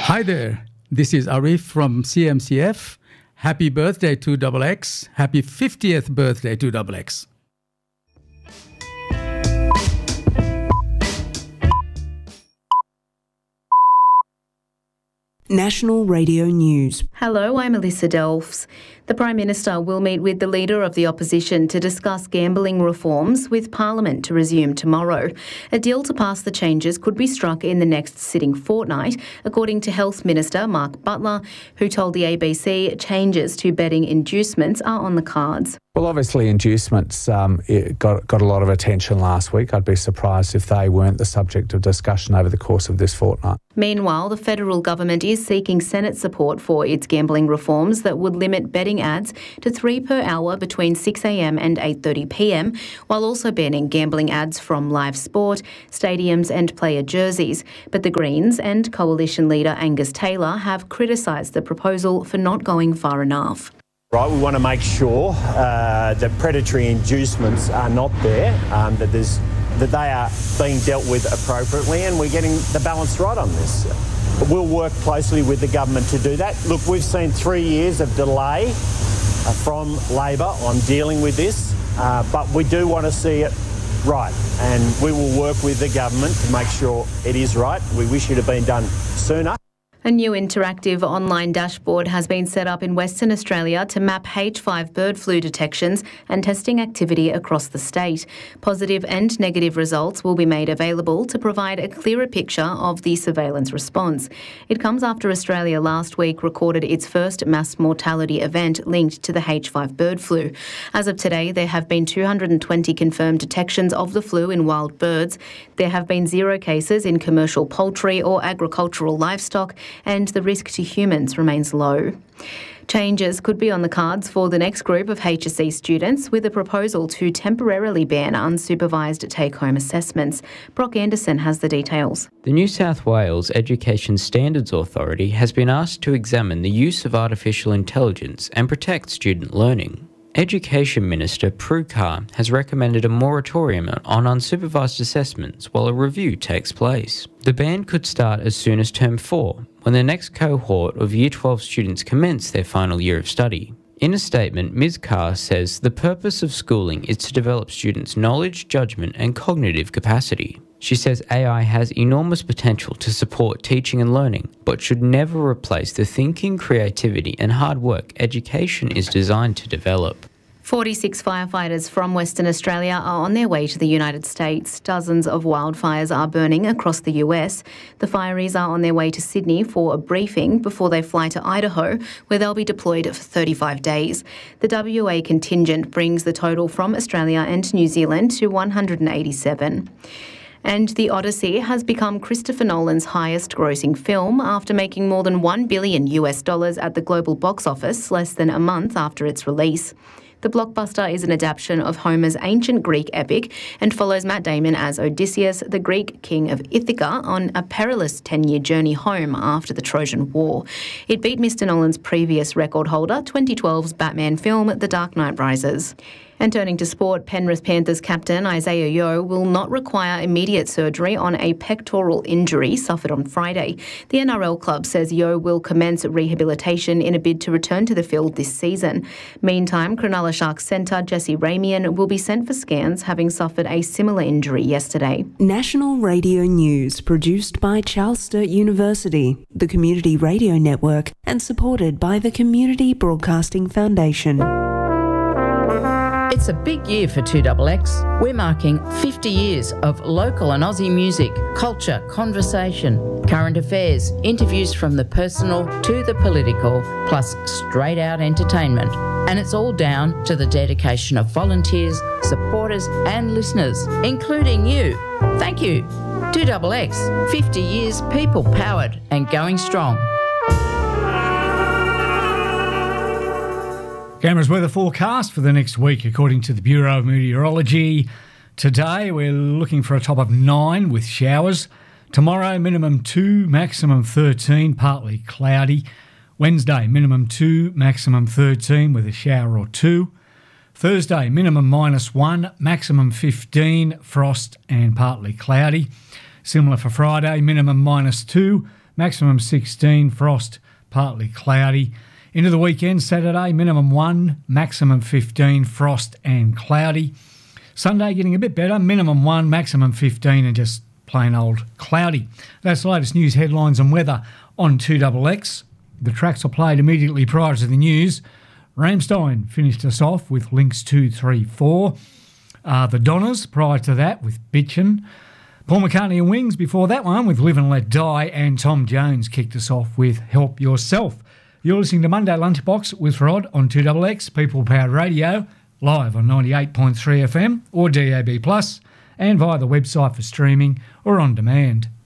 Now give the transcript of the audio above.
Hi there, this is Arif from CMCF. Happy birthday to XX. Happy 50th birthday to XX. National Radio News. Hello, I'm Alyssa Delfs. The Prime Minister will meet with the Leader of the Opposition to discuss gambling reforms, with Parliament to resume tomorrow. A deal to pass the changes could be struck in the next sitting fortnight, according to Health Minister Mark Butler, who told the ABC changes to betting inducements are on the cards. Well, obviously inducements got a lot of attention last week. I'd be surprised if they weren't the subject of discussion over the course of this fortnight. Meanwhile, the federal government is seeking Senate support for its gambling reforms that would limit betting ads to 3 per hour between 6am and 8:30pm, while also banning gambling ads from live sport, stadiums and player jerseys. But the Greens and Coalition leader Angus Taylor have criticised the proposal for not going far enough. Right, we want to make sure that predatory inducements are not there, that they are being dealt with appropriately, and we're getting the balance right on this. We'll work closely with the government to do that. Look, we've seen 3 years of delay from Labor on dealing with this, but we do want to see it right, and we will work with the government to make sure it is right. We wish it had been done sooner. A new interactive online dashboard has been set up in Western Australia to map H5 bird flu detections and testing activity across the state. Positive and negative results will be made available to provide a clearer picture of the surveillance response. It comes after Australia last week recorded its first mass mortality event linked to the H5 bird flu. As of today, there have been 220 confirmed detections of the flu in wild birds. There have been 0 cases in commercial poultry or agricultural livestock, and the risk to humans remains low. Changes could be on the cards for the next group of HSC students, with a proposal to temporarily ban unsupervised take-home assessments. Brock Anderson has the details. The New South Wales Education Standards Authority has been asked to examine the use of artificial intelligence and protect student learning. Education Minister Prue Car has recommended a moratorium on unsupervised assessments while a review takes place. The ban could start as soon as Term 4, when the next cohort of Year 12 students commence their final year of study. In a statement, Ms Carr says the purpose of schooling is to develop students' knowledge, judgment and cognitive capacity. She says AI has enormous potential to support teaching and learning, but should never replace the thinking, creativity and hard work education is designed to develop. 46 firefighters from Western Australia are on their way to the United States. Dozens of wildfires are burning across the US. The fireys are on their way to Sydney for a briefing before they fly to Idaho, where they'll be deployed for 35 days. The WA contingent brings the total from Australia and New Zealand to 187. And The Odyssey has become Christopher Nolan's highest grossing film after making more than $1 billion at the global box office less than a month after its release. The blockbuster is an adaptation of Homer's ancient Greek epic and follows Matt Damon as Odysseus, the Greek king of Ithaca, on a perilous 10-year journey home after the Trojan War. It beat Mr. Nolan's previous record holder, 2012's Batman film The Dark Knight Rises. And turning to sport, Penrith Panthers captain Isaiah Yeo will not require immediate surgery on a pectoral injury suffered on Friday. The NRL club says Yeo will commence rehabilitation in a bid to return to the field this season. Meantime, Cronulla Sharks centre Jesse Ramian will be sent for scans, having suffered a similar injury yesterday. National Radio News, produced by Charles Sturt University, the Community Radio Network, and supported by the Community Broadcasting Foundation. It's a big year for 2XX. We're marking 50 years of local and Aussie music, culture, conversation, current affairs, interviews from the personal to the political, plus straight out entertainment. And it's all down to the dedication of volunteers, supporters and listeners, including you. Thank you. 2XX, 50 years people powered and going strong. Canberra's weather forecast for the next week, according to the Bureau of Meteorology. Today, we're looking for a top of 9 with showers. Tomorrow, minimum 2, maximum 13, partly cloudy. Wednesday, minimum 2, maximum 13 with a shower or 2. Thursday, minimum -1, maximum 15, frost and partly cloudy. Similar for Friday, minimum -2, maximum 16, frost, partly cloudy. Into the weekend, Saturday, minimum 1, maximum 15, frost and cloudy. Sunday getting a bit better, minimum 1, maximum 15 and just plain old cloudy. That's the latest news headlines and weather on 2XX. The tracks are played immediately prior to the news. Rammstein finished us off with Links 2, 3, 4. The Donners prior to that with Bitchin'. Paul McCartney and Wings before that one with Live and Let Die. And Tom Jones kicked us off with Help Yourself. You're listening to Monday Lunchbox with Rod on 2XX, People Powered Radio, live on 98.3 FM or DAB+, and via the website for streaming or on demand.